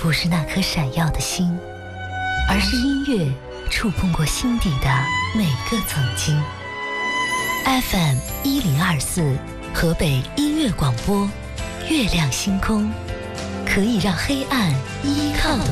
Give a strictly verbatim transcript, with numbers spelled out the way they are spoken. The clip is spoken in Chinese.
不是那颗闪耀的星，而是音乐触碰过心底的每个曾经。F M 一零二四，河北音乐广播，月亮星空，可以让黑暗依靠的